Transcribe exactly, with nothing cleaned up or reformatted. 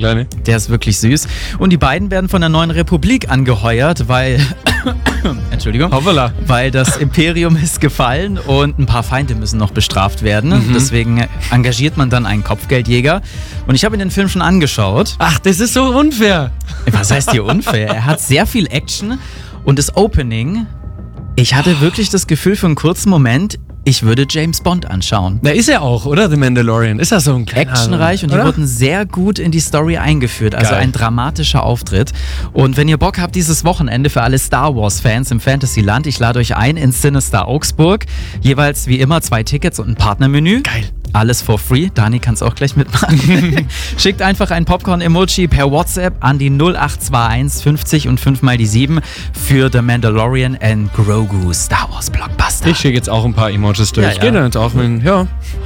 Kleine. Der ist wirklich süß. Und die beiden werden von der Neuen Republik angeheuert, weil... Entschuldigung. Hoppala. Weil das Imperium ist gefallen und ein paar Feinde müssen noch bestraft werden. Mhm. Deswegen engagiert man dann einen Kopfgeldjäger. Und ich habe mir den Film schon angeschaut. Ach, das ist so unfair. Was heißt hier unfair? Er hat sehr viel Action und das Opening, ich hatte wirklich das Gefühl für einen kurzen Moment, ich würde James Bond anschauen. Da ist er auch, oder? The Mandalorian. Ist das so ein kleiner... Actionreich und die oder? wurden sehr gut in die Story eingeführt. Also Geil. ein dramatischer Auftritt. Und wenn ihr Bock habt, dieses Wochenende für alle Star Wars-Fans im Fantasyland, ich lade euch ein ins Sinister Augsburg. Jeweils wie immer zwei Tickets und ein Partnermenü. Geil. Alles for free. Dani kann es auch gleich mitmachen. Schickt einfach ein Popcorn-Emoji per WhatsApp an die null acht zwei eins fünfzig und fünf mal die sieben für The Mandalorian and Grogu Star Wars Blockbuster. Ich schicke jetzt auch ein paar Emojis durch. Ja, ja. Geht dann jetzt auch mit... Ja.